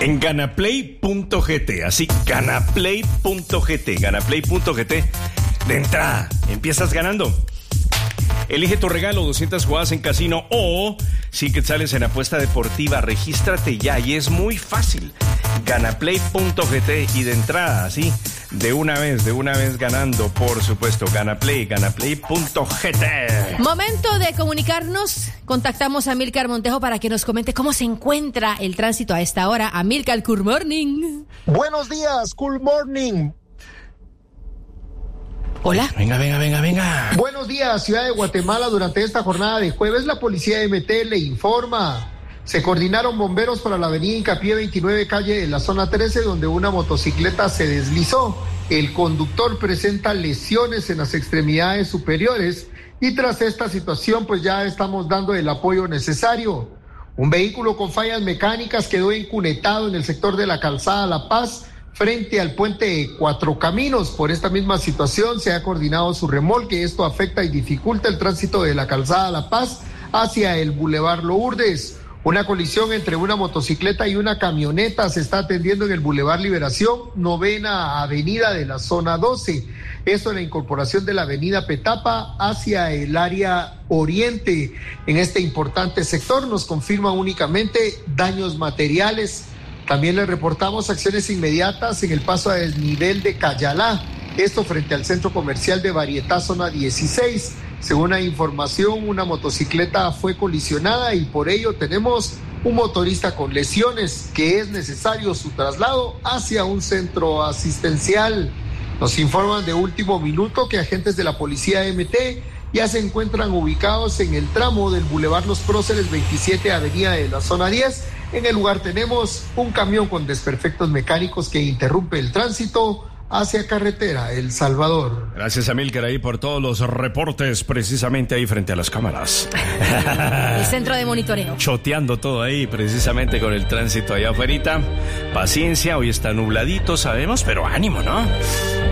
En ganaplay.gt, así, ganaplay.gt, ganaplay.gt. De entrada, empiezas ganando. Elige tu regalo, 200 jugadas en casino o 100 quetzales en apuesta deportiva. Regístrate ya y es muy fácil. Ganaplay.gt y de entrada, así, de una vez ganando, por supuesto. Ganaplay.gt. Momento de comunicarnos. Contactamos a Amílcar Montejo para que nos comente cómo se encuentra el tránsito a esta hora. Amílcar, good morning. Buenos días, good morning. Hola. Venga. Buenos días, Ciudad de Guatemala. Durante esta jornada de jueves, la policía de MT le informa. Se coordinaron bomberos para la avenida Hincapié 29, calle de la zona 13, donde una motocicleta se deslizó. El conductor presenta lesiones en las extremidades superiores y tras esta situación, pues ya estamos dando el apoyo necesario. Un vehículo con fallas mecánicas quedó incunetado en el sector de la calzada La Paz, frente al puente Cuatro Caminos. Por esta misma situación se ha coordinado su remolque. Esto afecta y dificulta el tránsito de la calzada La Paz hacia el Boulevard Lourdes. Una colisión entre una motocicleta y una camioneta se está atendiendo en el Boulevard Liberación, 9ª Avenida de la zona 12. Esto en la incorporación de la avenida Petapa hacia el área oriente. En este importante sector nos confirman únicamente daños materiales. También le reportamos acciones inmediatas en el paso a desnivel de Cayalá, esto frente al centro comercial de Varietá, zona 16. Según la información, una motocicleta fue colisionada y por ello tenemos un motorista con lesiones que es necesario su traslado hacia un centro asistencial. Nos informan de último minuto que agentes de la policía MT ya se encuentran ubicados en el tramo del Boulevard Los Próceres 27, avenida de la zona 10. En el lugar tenemos un camión con desperfectos mecánicos que interrumpe el tránsito hacia carretera El Salvador. Gracias, Amílcar, ahí por todos los reportes, precisamente ahí frente a las cámaras. El centro de monitoreo. Choteando todo ahí, precisamente con el tránsito allá afuera. Paciencia, hoy está nubladito, sabemos, pero ánimo, ¿no?